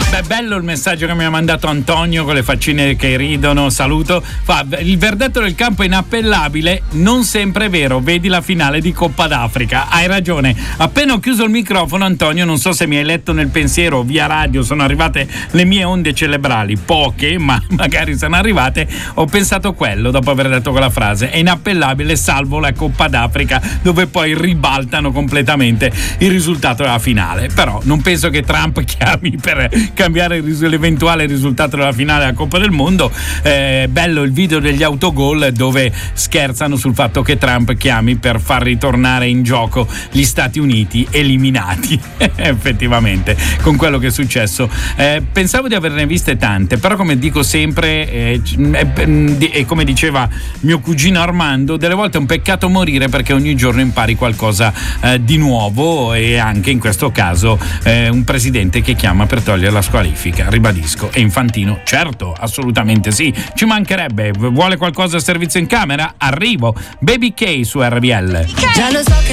Beh, bello il messaggio che mi ha mandato Antonio con le faccine che ridono, saluto. Fa: il verdetto del campo è inappellabile, non sempre è vero, vedi la finale di Coppa d'Africa. Hai ragione. Appena ho chiuso il microfono, Antonio, non so se mi hai letto nel pensiero via radio, sono arrivate le mie onde cerebrali, poche, ma magari sono arrivate. Ho pensato quello dopo aver detto quella frase: è inappellabile salvo la Coppa d'Africa, dove poi ribaltano completamente il risultato della finale. Però non penso che Trump chiami per cambiare l'eventuale risultato della finale della Coppa del Mondo. Bello il video degli autogol dove scherzano sul fatto che Trump chiami per far ritornare in gioco gli Stati Uniti eliminati. Effettivamente, con quello che è successo, pensavo di averne viste tante, però come dico sempre, e come diceva mio cugino Armando, delle volte è un peccato morire perché ogni giorno impari qualcosa di nuovo, e anche in questo caso un presidente che chiama per togliere la squalifica. Ribadisco, è Infantino? Certo, assolutamente sì, ci mancherebbe. Vuole qualcosa a servizio in camera? Arrivo. Baby K su RBL. Già lo so che